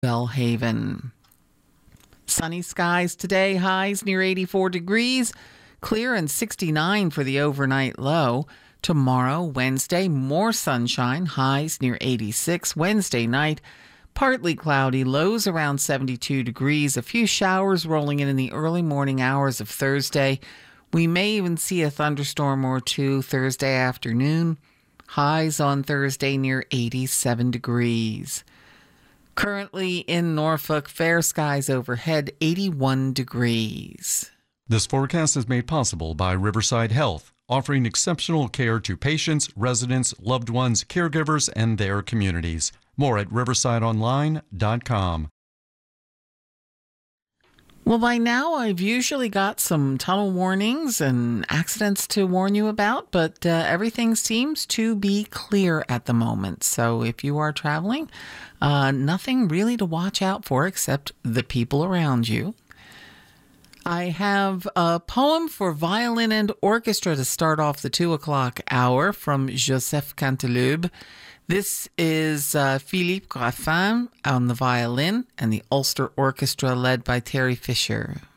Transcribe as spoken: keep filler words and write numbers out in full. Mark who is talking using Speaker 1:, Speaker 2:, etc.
Speaker 1: Belhaven. Sunny skies today, highs near eighty-four degrees, clear and sixty-nine for the overnight low. Tomorrow, Wednesday, more sunshine, highs near eighty-six. Wednesday night, partly cloudy, lows around seventy-two degrees. A few showers rolling in in the early morning hours of Thursday. We may even see a thunderstorm or two Thursday afternoon. Highs on Thursday near eighty-seven degrees. Currently in Norfolk, fair skies overhead, eighty-one degrees.
Speaker 2: This forecast is made possible by Riverside Health, offering exceptional care to patients, residents, loved ones, caregivers, and their communities. More at riverside online dot com.
Speaker 1: Well, by now, I've usually got some tunnel warnings and accidents to warn you about, but uh, everything seems to be clear at the moment. So if you are traveling, uh, nothing really to watch out for except the people around you. I have a poem for violin and orchestra to start off the two o'clock hour from Joseph Canteloube. This is uh, Philippe Graffin on the violin and the Ulster Orchestra led by Terry Fisher.